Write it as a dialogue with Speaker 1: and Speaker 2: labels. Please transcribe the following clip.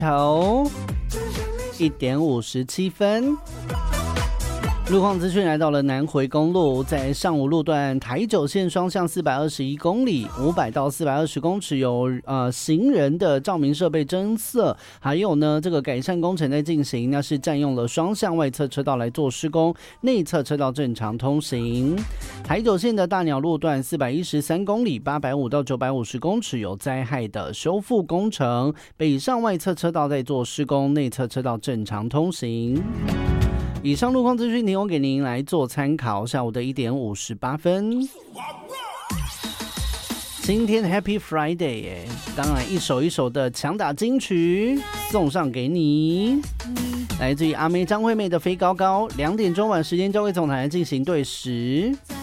Speaker 1: 头1点57分。路况资讯来到了南回公路，在上午路段台九线双向421公里，500到420公尺有行人的照明设备增色，还有呢这个改善工程在进行，那是占用了双向外侧车道来做施工，内侧车道正常通行。台九线的大鸟路段413公里，850到950公尺有灾害的修复工程，北上外侧车道在做施工，内侧车道正常通行。以上路况资讯提供给您来做参考。下午的1点58分，今天的 Happy Friday 耶，当然一首一首的强打金曲送上给你，来自于阿妹张惠妹的飞高高。2点钟晚时间交给总台进行对时。